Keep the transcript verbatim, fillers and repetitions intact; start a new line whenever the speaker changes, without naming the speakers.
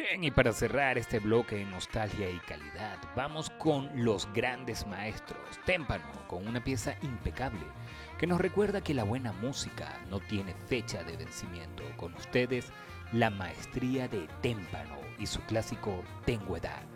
Bien, y para cerrar este bloque de nostalgia y calidad, vamos con los grandes maestros. Témpano, con una pieza impecable que nos recuerda que la buena música no tiene fecha de vencimiento. Con ustedes, la maestría de Témpano y su clásico Tengo Edad.